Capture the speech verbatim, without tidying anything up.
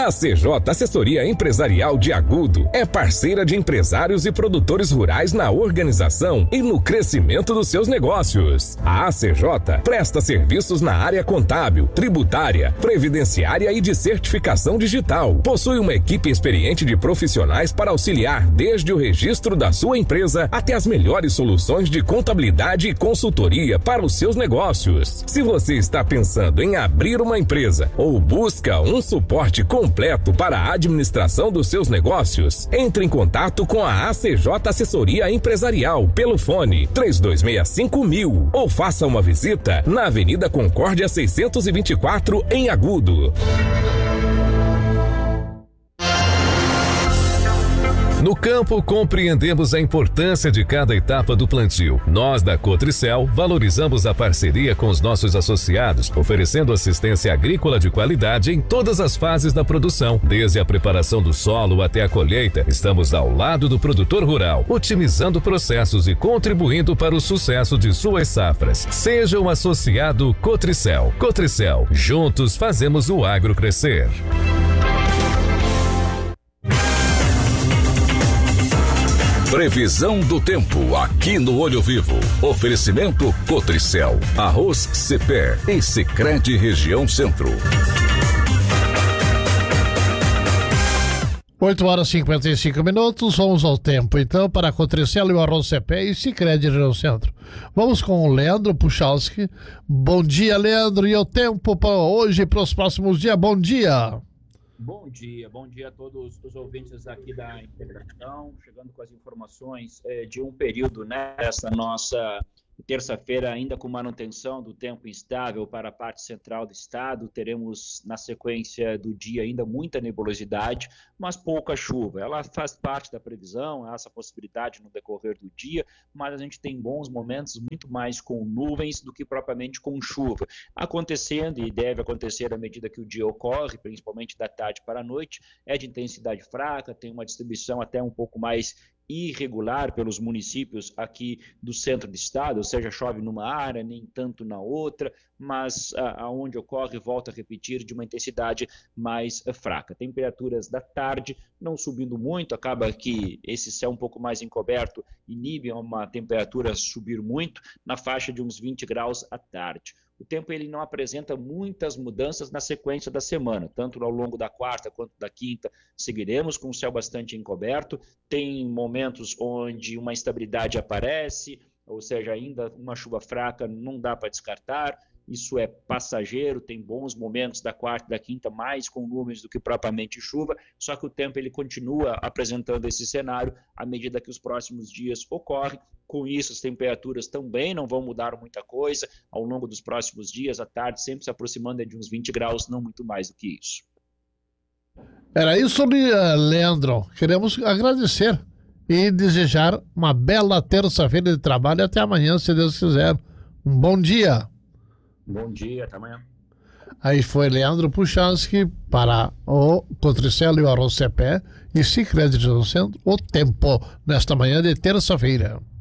A C J Assessoria Empresarial de Agudo é parceira de empresários e produtores rurais na organização e no crescimento dos seus negócios. A A C J presta serviços na área contábil, tributária, previdenciária e de certificação digital. Possui uma equipe experiente de profissionais para auxiliar desde o registro da sua empresa até as melhores soluções de contabilidade e consultoria para os seus negócios. Se você está pensando em abrir uma empresa ou busca um suporte completo para a administração dos seus negócios, entre em contato com a A C J Assessoria Empresarial pelo fone três dois seis cinco mil ou faça uma visita na Avenida Concórdia seiscentos e vinte e quatro em Agudo. No campo, compreendemos a importância de cada etapa do plantio. Nós, da Cotricel, valorizamos a parceria com os nossos associados, oferecendo assistência agrícola de qualidade em todas as fases da produção. Desde a preparação do solo até a colheita, estamos ao lado do produtor rural, otimizando processos e contribuindo para o sucesso de suas safras. Seja um associado Cotricel. Cotricel, juntos fazemos o agro crescer. Previsão do tempo aqui no Olho Vivo. Oferecimento Cotricel, Arroz Cepé e Sicredi Região Centro. oito horas e cinquenta e cinco minutos, vamos ao tempo então para a Cotricel e o Arroz Cepé e Sicredi Região Centro. Vamos com o Leandro Puchalski. Bom dia, Leandro, e o tempo para hoje e para os próximos dias. Bom dia. Bom dia, bom dia a todos os ouvintes aqui da Integração, chegando com as informações é, de um período nessa nossa terça-feira, ainda com manutenção do tempo instável para a parte central do estado. Teremos na sequência do dia ainda muita nebulosidade, mas pouca chuva. Ela faz parte da previsão, há essa possibilidade no decorrer do dia, mas a gente tem bons momentos muito mais com nuvens do que propriamente com chuva. Acontecendo, e deve acontecer à medida que o dia ocorre, principalmente da tarde para a noite, é de intensidade fraca, tem uma distribuição até um pouco mais irregular pelos municípios aqui do centro do estado, ou seja, chove numa área, nem tanto na outra, mas aonde ocorre, volta a repetir, de uma intensidade mais fraca. Temperaturas da tarde não subindo muito, acaba que esse céu um pouco mais encoberto inibe uma temperatura subir muito, na faixa de uns vinte graus à tarde. O tempo ele não apresenta muitas mudanças na sequência da semana, tanto ao longo da quarta quanto da quinta seguiremos com o céu bastante encoberto. Tem momentos onde uma instabilidade aparece, ou seja, ainda uma chuva fraca não dá para descartar. Isso é passageiro, tem bons momentos da quarta e da quinta, mais com nuvens do que propriamente chuva, só que o tempo ele continua apresentando esse cenário à medida que os próximos dias ocorrem. Com isso, as temperaturas também não vão mudar muita coisa ao longo dos próximos dias, à tarde sempre se aproximando de uns vinte graus, não muito mais do que isso. Era isso, Leandro. Queremos agradecer e desejar uma bela terça-feira de trabalho. Até amanhã, se Deus quiser. Um bom dia. Bom dia, até amanhã. Aí foi Leandro Puchalski para o Cotricel e o Arroz Cepé e Sicredi Região Centro, o tempo nesta manhã de terça-feira.